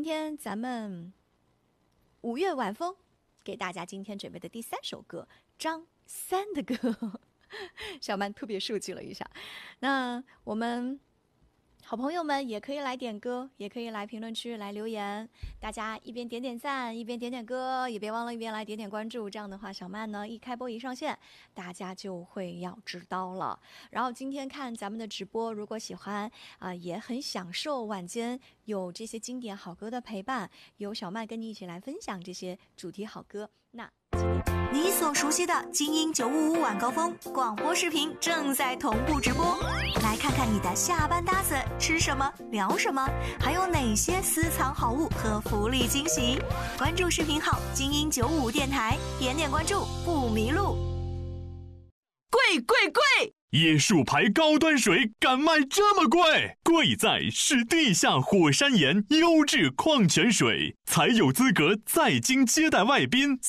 天咱们5月晚风给大家今天准备的第3首歌，张三的歌，小曼特别设计了一下。那我们好朋友们也可以来点歌，也可以来评论区来留言，大家一边点点赞，一边点点歌，也别忘了一边来点点关注。这样的话，小曼呢一开播一上线，大家就会要知道了。然后今天看咱们的直播，如果喜欢也很享受晚间有这些经典好歌的陪伴，有小曼跟你一起来分享这些主题好歌。那你所熟悉的精英955晚高峰广播视频正在同步直播，来看看你的下班搭子吃什么聊什么，还有哪些私藏好物和福利惊喜。关注视频号精英955电台，点点关注不迷路。 贵贵贵！ 椰树牌高端水敢卖这么贵？贵在是地下火山岩优质矿泉水，才有资格在京接待外宾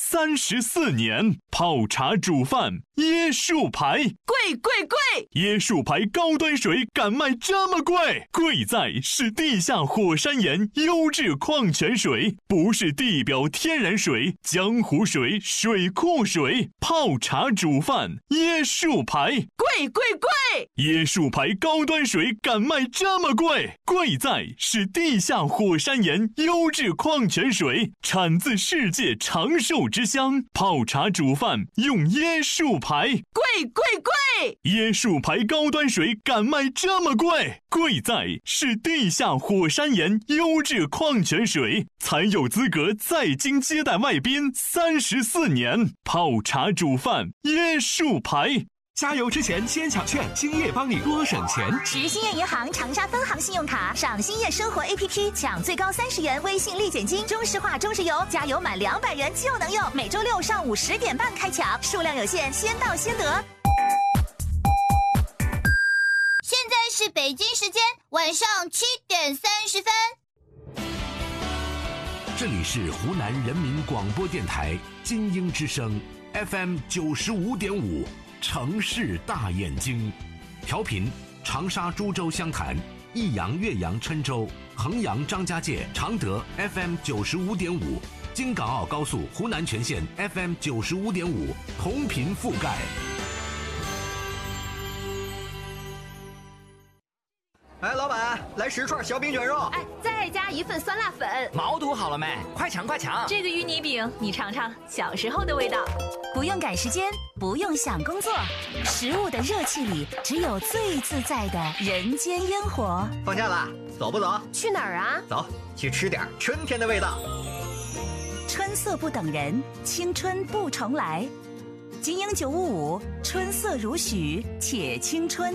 34年。泡茶煮饭，椰树牌， 贵贵贵！ 椰树牌高端水敢卖这么贵？贵在是地下火山岩优质矿泉水，不是地表天然水、江湖水、水库水。泡茶煮饭，椰树牌， 贵贵贵！ 椰树牌高端水敢卖这么贵？贵在是地下火山岩优质矿泉水，产自世界长寿之乡。泡茶煮饭用椰树牌， 贵贵贵！ 椰树牌高端水敢卖这么贵？贵在是地下火山岩优质矿泉水，才有资格在京接待外宾34年。泡茶煮饭，椰树牌。 加油之前先抢券，兴业帮你多省钱。 持兴业银行长沙分行信用卡上兴业生活 APP 抢最高30元微信立减金，中石化中石油加油满200元就能用。每周六上午10点半开抢，数量有限，先到先得。 现在是北京时间晚上7点30分。 这里是湖南人民广播电台精英之声 FM 95.5。城市大眼睛，调频长沙、株洲、湘潭、益阳、岳阳、郴州、衡阳、张家界、常德 FM 95.5，京港澳高速湖南全线 FM 95.5，同频覆盖。 哎，老板，来10串小饼卷肉。 哎，再加1份酸辣粉。 毛肚好了没？快抢快抢！ 这个芋泥饼，你尝尝小时候的味道。 不用赶时间，不用想工作，食物的热气里只有最自在的人间烟火。 放假了，走不走？ 去哪儿啊？ 走，去吃点春天的味道。 春色不等人，青春不重来。精英955，春色如许，且青春。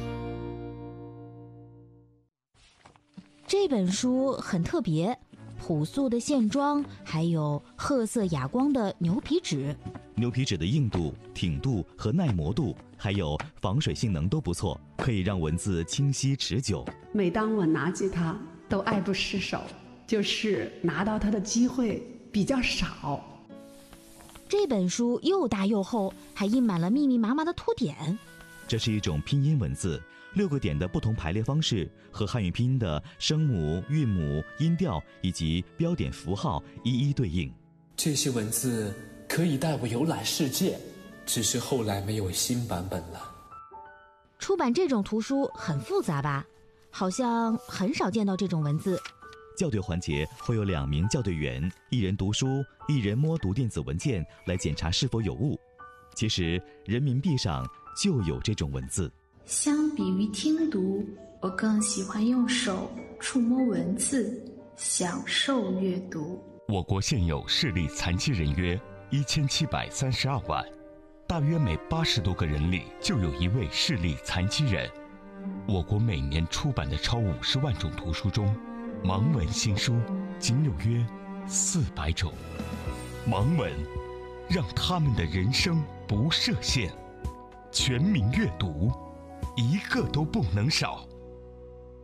这本书很特别，朴素的线装，还有褐色哑光的牛皮纸。 牛皮纸的硬度、挺度和耐磨度，还有防水性能都不错，可以让文字清晰持久。 每当我拿起它，都爱不释手，就是拿到它的机会比较少。 这本书又大又厚，还印满了密密麻麻的凸点。 这是一种拼音文字，6个点的不同排列方式和汉语拼音的声母、韵母、音调以及标点符号一一对应。 这些文字可以带我游览世界，只是后来没有新版本了。 出版这种图书很复杂吧？好像很少见到这种文字。 校对环节会有2名校对员，一人读书，一人摸读电子文件来检查是否有误。其实人民币上就有这种文字。 相比于听读，我更喜欢用手触摸文字，享受阅读。 我国现有视力残疾人约1732万，大约每80多个人里就有1位视力残疾人。我国每年出版的超50万种图书中，盲文新书仅有约400种。盲文让他们的人生不设限，全民阅读，一个都不能少。